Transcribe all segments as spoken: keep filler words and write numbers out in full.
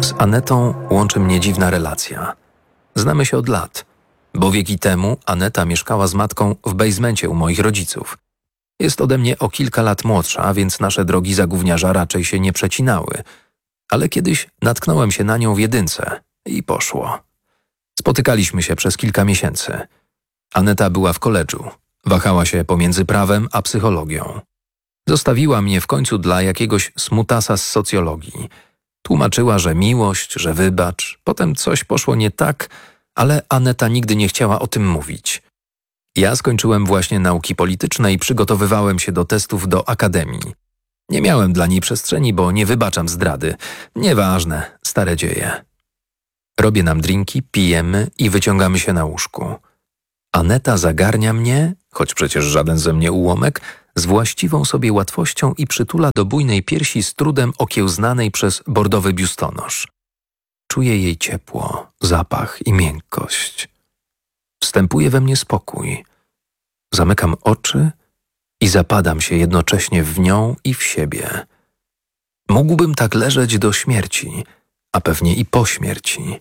Z Anetą łączy mnie dziwna relacja. Znamy się od lat, bo wieki temu Aneta mieszkała z matką w bejzmencie u moich rodziców. Jest ode mnie o kilka lat młodsza, więc nasze drogi za gówniarza raczej się nie przecinały. Ale kiedyś natknąłem się na nią w jedynce i poszło. Spotykaliśmy się przez kilka miesięcy. Aneta była w koledżu. Wahała się pomiędzy prawem a psychologią. Zostawiła mnie w końcu dla jakiegoś smutasa z socjologii. Tłumaczyła, że miłość, że wybacz. Potem coś poszło nie tak, ale Aneta nigdy nie chciała o tym mówić. Ja skończyłem właśnie nauki polityczne i przygotowywałem się do testów do akademii. Nie miałem dla niej przestrzeni, bo nie wybaczam zdrady. Nieważne, stare dzieje. Robię nam drinki, pijemy i wyciągamy się na łóżku. Aneta zagarnia mnie, choć przecież żaden ze mnie ułomek, z właściwą sobie łatwością i przytula do bujnej piersi z trudem okiełznanej przez bordowy biustonosz. Czuję jej ciepło, zapach i miękkość. Wstępuje we mnie spokój. Zamykam oczy i zapadam się jednocześnie w nią i w siebie. Mógłbym tak leżeć do śmierci, a pewnie i po śmierci.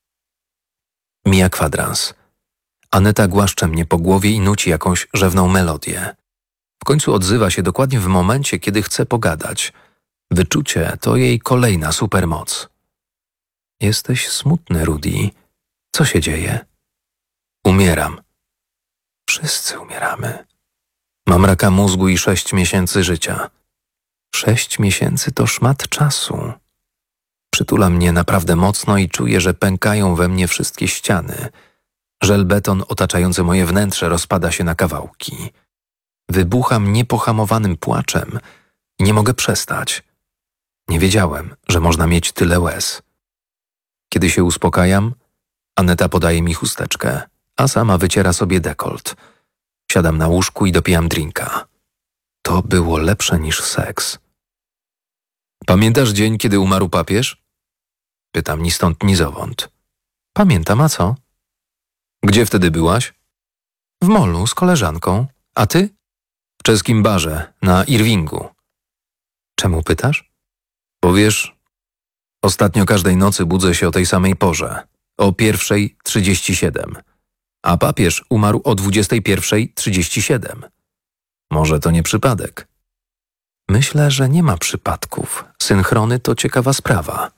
Mija kwadrans. Aneta głaszcze mnie po głowie i nuci jakąś rzewną melodię. W końcu odzywa się dokładnie w momencie, kiedy chce pogadać. Wyczucie to jej kolejna supermoc. Jesteś smutny, Rudy. Co się dzieje? Umieram. Wszyscy umieramy. Mam raka mózgu i sześć miesięcy życia. Sześć miesięcy to szmat czasu. Przytula mnie naprawdę mocno i czuję, że pękają we mnie wszystkie ściany. Żelbeton otaczający moje wnętrze rozpada się na kawałki. Wybucham niepohamowanym płaczem i nie mogę przestać. Nie wiedziałem, że można mieć tyle łez. Kiedy się uspokajam, Aneta podaje mi chusteczkę, a sama wyciera sobie dekolt. Siadam na łóżku i dopijam drinka. To było lepsze niż seks. Pamiętasz dzień, kiedy umarł papież? Pytam ni stąd, ni zowąd. Pamiętam, a co? Gdzie wtedy byłaś? W molu z koleżanką. A ty? W czeskim barze, na Irvingu. Czemu pytasz? Bo wiesz, ostatnio każdej nocy budzę się o tej samej porze. O pierwszej trzydzieści siedem. A papież umarł o dwudziestej pierwszej trzydzieści siedem. Może to nie przypadek? Myślę, że nie ma przypadków. Synchrony to ciekawa sprawa.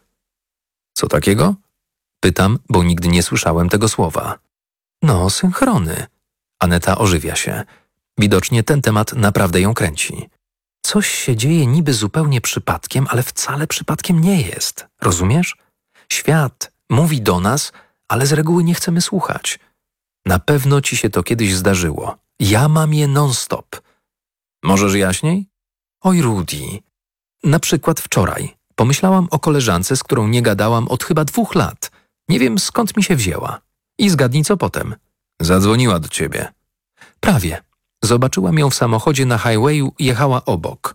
Co takiego? Pytam, bo nigdy nie słyszałem tego słowa. No, synchrony. Aneta ożywia się. Widocznie ten temat naprawdę ją kręci. Coś się dzieje niby zupełnie przypadkiem, ale wcale przypadkiem nie jest. Rozumiesz? Świat mówi do nas, ale z reguły nie chcemy słuchać. Na pewno ci się to kiedyś zdarzyło. Ja mam je non-stop. Możesz jaśniej? Oj, Rudy. Na przykład wczoraj pomyślałam o koleżance, z którą nie gadałam od chyba dwóch lat. Nie wiem, skąd mi się wzięła. I zgadnij, co potem. Zadzwoniła do ciebie. Prawie. Zobaczyłam ją w samochodzie na highwayu i jechała obok.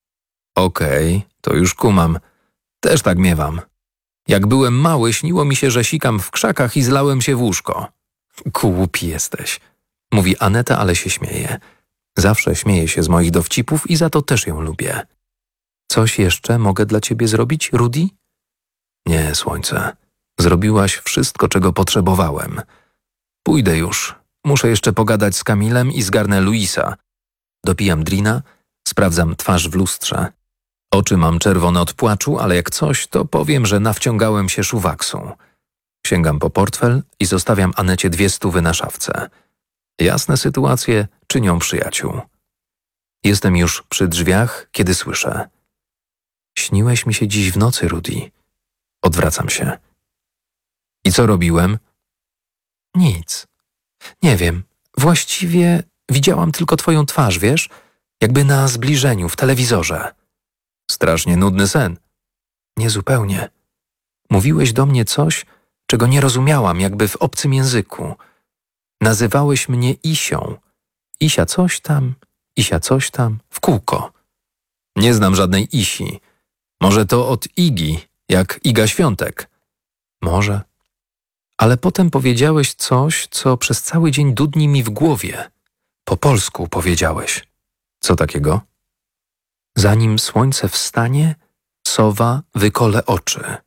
Okej, okay, to już kumam. Też tak miewam. Jak byłem mały, śniło mi się, że sikam w krzakach i zlałem się w łóżko. Głupi jesteś, mówi Aneta, ale się śmieje. Zawsze śmieje się z moich dowcipów i za to też ją lubię. Coś jeszcze mogę dla ciebie zrobić, Rudy? Nie, słońce. Zrobiłaś wszystko, czego potrzebowałem. Pójdę już. Muszę jeszcze pogadać z Kamilem i zgarnę Luisa. Dopijam drina, sprawdzam twarz w lustrze. Oczy mam czerwone od płaczu, ale jak coś, to powiem, że nawciągałem się szuwaksu. Sięgam po portfel i zostawiam Anecie dwie stówy na szafce. Jasne sytuacje czynią przyjaciół. Jestem już przy drzwiach, kiedy słyszę. Śniłeś mi się dziś w nocy, Rudy. Odwracam się. I co robiłem? Nic. Nie wiem. Właściwie widziałam tylko twoją twarz, wiesz? Jakby na zbliżeniu w telewizorze. Strasznie nudny sen. Niezupełnie. Mówiłeś do mnie coś, czego nie rozumiałam, jakby w obcym języku. Nazywałeś mnie Isią. Isia coś tam, Isia coś tam, w kółko. Nie znam żadnej Isi. Może to od Igi, jak Iga Świątek. Może. Ale potem powiedziałeś coś, co przez cały dzień dudni mi w głowie. Po polsku powiedziałeś. Co takiego? Zanim słońce wstanie, sowa wykole oczy.